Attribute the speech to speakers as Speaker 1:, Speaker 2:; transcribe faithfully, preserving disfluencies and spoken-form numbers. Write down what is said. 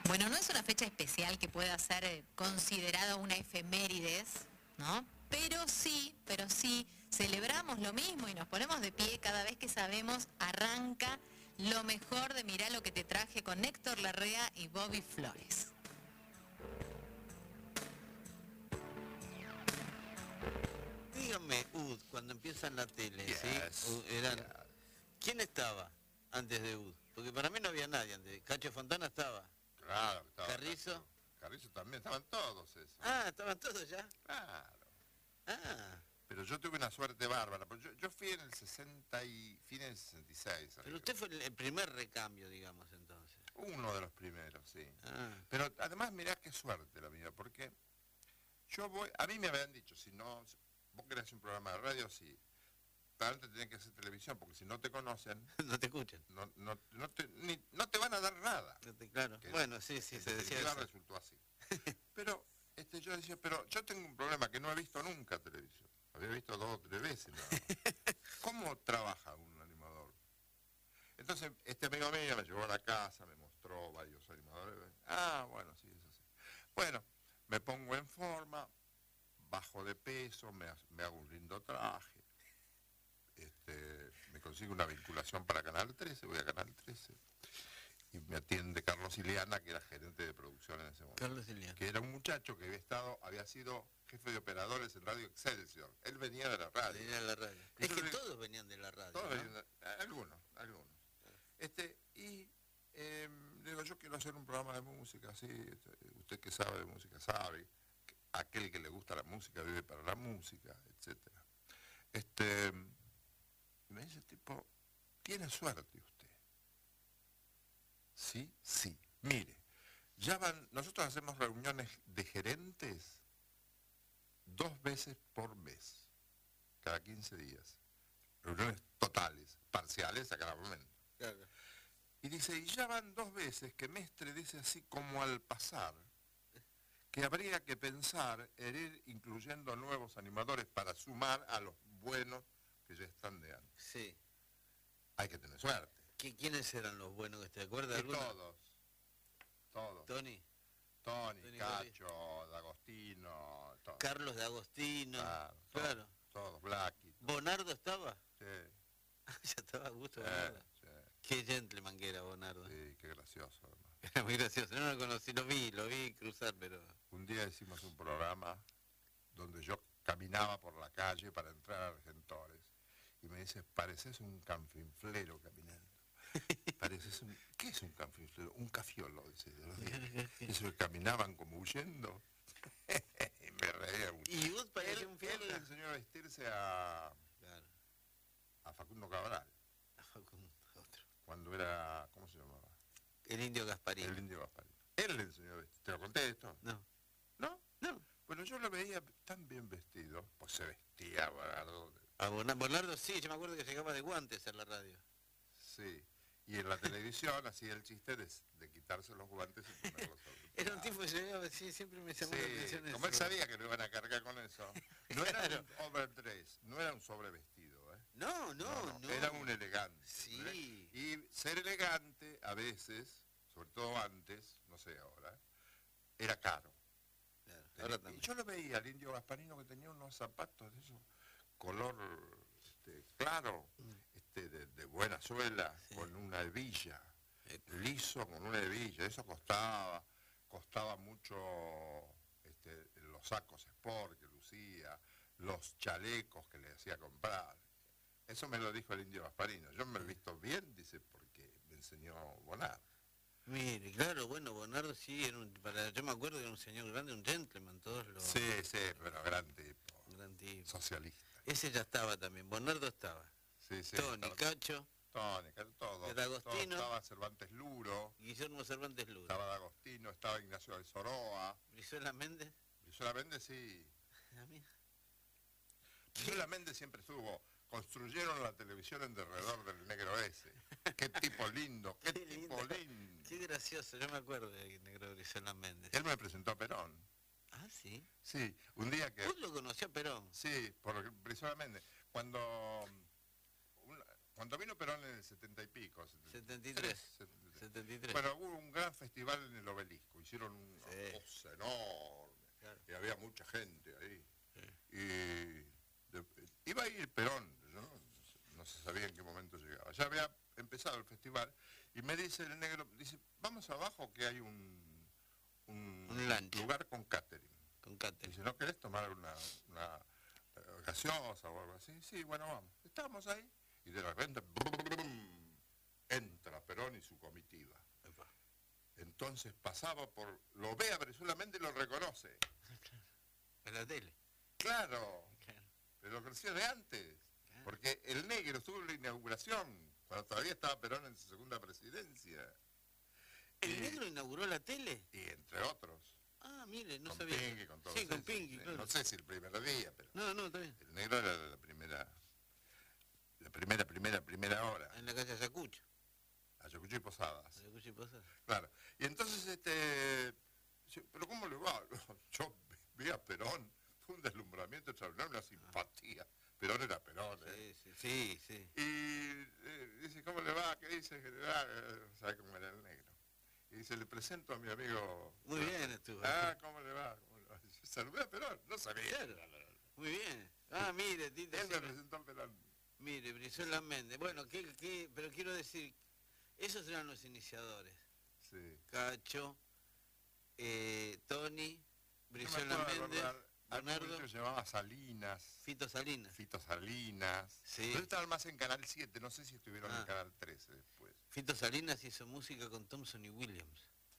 Speaker 1: Bueno, no es una fecha especial que pueda ser eh, considerada una efemérides, ¿no? Pero sí, pero sí, celebramos lo mismo y nos ponemos de pie cada vez que sabemos arranca lo mejor de Mirá lo que te traje con Héctor Larrea y Bobby Flores.
Speaker 2: Dígame, U D, cuando empieza en la tele,
Speaker 3: Yes,
Speaker 2: ¿sí? U- eran...
Speaker 3: yes.
Speaker 2: ¿Quién estaba antes de U D? Porque para mí no había nadie antes. Cacho Fontana estaba.
Speaker 3: Claro, estaba
Speaker 2: ¿Carrizo?
Speaker 3: Carrizo. Carrizo también, estaban todos esos.
Speaker 2: Ah, estaban todos ya.
Speaker 3: Claro.
Speaker 2: Ah,
Speaker 3: Pero yo tuve una suerte bárbara, porque yo, yo fui en el sesenta y... fin del sesenta y seis.
Speaker 2: pero usted fue el, el primer recambio, digamos, entonces.
Speaker 3: Uno de los primeros, sí.
Speaker 2: Ah,
Speaker 3: Pero además mirá qué suerte la mía, porque yo voy... A mí me habían dicho, si no... Vos querés hacer un programa de radio, sí. Pero antes tenés que hacer televisión, porque si no te conocen,
Speaker 2: no te escuchan.
Speaker 3: no, no, no, te, ni- no te van a dar nada.
Speaker 2: No te- claro.
Speaker 3: Que-
Speaker 2: Bueno, sí, sí,
Speaker 3: En
Speaker 2: se decía
Speaker 3: definitiva
Speaker 2: eso.
Speaker 3: resultó así. Pero este, yo decía, pero yo tengo un problema que no he visto nunca televisión. Había visto dos o tres veces nada más. ¿Cómo trabaja un animador? Entonces, este amigo mío me llevó a la casa, me mostró varios animadores. Ah, bueno, sí, eso sí. Bueno, me pongo en forma, bajo de peso, me, ha- me hago un lindo traje. Este, me consigo una vinculación para Canal trece, voy a Canal trece. Y me atiende Carlos Ileana, que era gerente de producción en ese momento.
Speaker 2: Carlos Ilián.
Speaker 3: Que era un muchacho que había estado, había sido jefe de operadores en Radio Excelsior. Él venía de la radio.
Speaker 2: Venía de la radio.
Speaker 3: Y
Speaker 2: Es
Speaker 3: yo
Speaker 2: que
Speaker 3: le-
Speaker 2: todos venían de la radio.
Speaker 3: Todos
Speaker 2: ¿no?
Speaker 3: venían de- algunos, algunos. Este, y eh, le digo, yo quiero hacer un programa de música, sí, este, usted que sabe de música sabe, que aquel que le gusta la música vive para la música, etcétera. Este, me dice el tipo, tiene suerte usted. Sí, sí. Mire, ya van, nosotros hacemos reuniones de gerentes dos veces por mes, cada quince días. Reuniones totales, parciales a cada momento.
Speaker 2: Claro.
Speaker 3: Y dice, y ya van dos veces que Mestre dice así como al pasar, que habría que pensar en ir incluyendo nuevos animadores para sumar a los buenos que ya están de antes.
Speaker 2: Sí.
Speaker 3: Hay que tener suerte.
Speaker 2: ¿Qui- ¿Quiénes eran los buenos que te acuerdas?
Speaker 3: Y
Speaker 2: ¿Alguno?
Speaker 3: todos, todos.
Speaker 2: Tony.
Speaker 3: Tony,
Speaker 2: Tony
Speaker 3: Cacho, D'Agostino, todos.
Speaker 2: Carlos de Agostino.
Speaker 3: Claro,
Speaker 2: Claro.
Speaker 3: todos, todos, Blackie. todos.
Speaker 2: ¿Bonardo estaba?
Speaker 3: Sí,
Speaker 2: Ya estaba a gusto.
Speaker 3: sí,
Speaker 2: Bonardo.
Speaker 3: sí,
Speaker 2: Qué gentleman que era Bonardo.
Speaker 3: sí, qué gracioso. Además.
Speaker 2: Era muy gracioso. No lo conocí, lo vi, lo vi cruzar, pero...
Speaker 3: Un día hicimos un programa donde yo caminaba por la calle para entrar a Argentores y me dice, pareces un canfinflero caminando. Pareces un... ¿Qué es un canfinflero? Un cafiolo, dice. de los días. Eso que caminaban como huyendo. Y me reía mucho.
Speaker 2: Y Ud parecía
Speaker 3: Él,
Speaker 2: un
Speaker 3: él
Speaker 2: fiel.
Speaker 3: le enseñó a vestirse a,
Speaker 2: Claro.
Speaker 3: a Facundo Cabral,
Speaker 2: A Facundo, otro.
Speaker 3: cuando era, ¿cómo se llamaba?
Speaker 2: El indio Gasparín.
Speaker 3: El indio Gasparín. Él le enseñó a vestir. ¿Te lo conté esto?
Speaker 2: No,
Speaker 3: ¿No?
Speaker 2: no.
Speaker 3: Bueno, yo lo veía tan bien vestido, pues se vestía, Bernardo.
Speaker 2: A Bona- Bonardo sí, yo me acuerdo que llegaba de guantes a la radio.
Speaker 3: Sí. Y en la televisión hacía el chiste de, de quitarse los guantes y ponerlos sobre.
Speaker 2: Era un tipo que llegaba, sí, siempre me llamó la atención
Speaker 3: Sí,
Speaker 2: eso.
Speaker 3: como él sabía que lo iban a cargar con eso. No era un overdress, no era un sobrevestido, ¿eh?
Speaker 2: No, no, no.
Speaker 3: Era un elegante.
Speaker 2: Sí.
Speaker 3: Y ser elegante, a veces, sobre todo antes, no sé ahora, era caro.
Speaker 2: Claro,
Speaker 3: Tenía-
Speaker 2: ahora
Speaker 3: y
Speaker 2: también.
Speaker 3: yo lo veía al indio Gasparino que tenía unos zapatos de esos color este, claro, este, de, de buena suela,
Speaker 2: Sí.
Speaker 3: con una hebilla,
Speaker 2: Eh,
Speaker 3: liso con una hebilla. Eso costaba, costaba mucho este, los sacos sport que lucía, los chalecos que le hacía comprar. Eso me lo dijo el indio Gasparino. Yo me he visto bien, dice, porque me enseñó Bonar.
Speaker 2: Mire, claro, bueno, Bonardo sí, era un, para, yo me acuerdo que era un señor grande, un gentleman, todos los...
Speaker 3: Sí, sí, pero gran tipo,
Speaker 2: gran tipo.
Speaker 3: socialista.
Speaker 2: Ese ya estaba también, Bonardo estaba.
Speaker 3: Sí, sí,
Speaker 2: Tony,
Speaker 3: estaba-
Speaker 2: Cacho,
Speaker 3: Tony, todo, todo.
Speaker 2: D'Agostino.
Speaker 3: Estaba Cervantes Luro,
Speaker 2: Guillermo Cervantes Luro.
Speaker 3: estaba D'Agostino, estaba Ignacio de Soroa.
Speaker 2: Brizuela Méndez.
Speaker 3: Y solamente sí.
Speaker 2: Ah, mira.
Speaker 3: Solamente siempre estuvo. Construyeron la televisión en derredor del negro ese. Qué tipo lindo, qué,
Speaker 2: Qué
Speaker 3: tipo
Speaker 2: lindo.
Speaker 3: lindo.
Speaker 2: Qué gracioso, yo me acuerdo de Negro Brizuela Méndez.
Speaker 3: Él me presentó a Perón.
Speaker 2: Ah, sí.
Speaker 3: Sí, un día que...
Speaker 2: ¿Vos lo conoció a Perón?
Speaker 3: Sí, por Brizuela Méndez. Cuando, un- cuando vino Perón en el setenta y pico.
Speaker 2: setenta y tres.
Speaker 3: setenta y tres.
Speaker 2: setenta y tres.
Speaker 3: Bueno, hubo un gran festival en el Obelisco. Hicieron una
Speaker 2: Sí.
Speaker 3: cosa enorme.
Speaker 2: Claro.
Speaker 3: Y había mucha gente ahí.
Speaker 2: Sí.
Speaker 3: Y de- iba a ir Perón, ¿no? No se sabía en qué momento llegaba. Ya había empezado el festival y me dice el negro, dice, vamos abajo que hay un, un,
Speaker 2: Un lunch.
Speaker 3: lugar con catering.
Speaker 2: Con catering.
Speaker 3: Dice, ¿no querés tomar una, una eh, gaseosa o algo así? Sí, bueno, vamos. Estábamos ahí y de repente brum, entra Perón y su comitiva.
Speaker 2: Epa.
Speaker 3: Entonces pasaba por, lo ve a Brizuela Méndez y lo reconoce.
Speaker 2: En la tele.
Speaker 3: Claro,
Speaker 2: Claro.
Speaker 3: pero lo conoció de antes.
Speaker 2: Claro.
Speaker 3: Porque el negro estuvo en la inauguración, cuando todavía estaba Perón en su segunda presidencia.
Speaker 2: ¿El
Speaker 3: Y-
Speaker 2: negro inauguró la tele?
Speaker 3: Y entre otros,
Speaker 2: Ah, mire, no
Speaker 3: con
Speaker 2: sabía.
Speaker 3: Pinky, con todo
Speaker 2: Sí, con
Speaker 3: eso,
Speaker 2: Pinky,
Speaker 3: sí.
Speaker 2: claro.
Speaker 3: No sé si el primer día, pero
Speaker 2: No, no, está bien.
Speaker 3: el negro era la primera, la primera, primera, primera hora.
Speaker 2: En la calle Ayacucho.
Speaker 3: Ayacucho y Posadas.
Speaker 2: Ayacucho y Posadas.
Speaker 3: Claro. Y entonces, este, dice, pero ¿cómo le va? Yo vi a Perón, fue un deslumbramiento extraordinario, una simpatía. Perón era Perón, ¿eh?
Speaker 2: Sí, sí, sí, sí.
Speaker 3: Y eh, dice, ¿cómo le va? ¿Qué dice general? Eh, ¿Sabe cómo era el negro? Y dice, le presento a mi amigo.
Speaker 2: Muy bien estuvo.
Speaker 3: Ah, ¿cómo le va? ¿Cómo le va? Yo saludé a Perón, no sabía.
Speaker 2: Claro. Muy bien. Ah, mire, Tito,
Speaker 3: Él
Speaker 2: sí,
Speaker 3: me presentó a Perón.
Speaker 2: mire, Brizuela Méndez. Bueno, ¿qué, qué, pero quiero decir, esos eran los iniciadores.
Speaker 3: Sí.
Speaker 2: Cacho, eh, Tony,
Speaker 3: Yo
Speaker 2: Brizuela
Speaker 3: me acuerdo de
Speaker 2: Méndez,
Speaker 3: acordar,
Speaker 2: Bernardo,
Speaker 3: algún muchacho llamaba Salinas,
Speaker 2: Fito Salinas.
Speaker 3: Fito Salinas.
Speaker 2: Sí.
Speaker 3: Pero estaban más en Canal siete, no sé si estuvieron
Speaker 2: Ah.
Speaker 3: en Canal trece después.
Speaker 2: Fito Salinas hizo música con Thompson y Williams.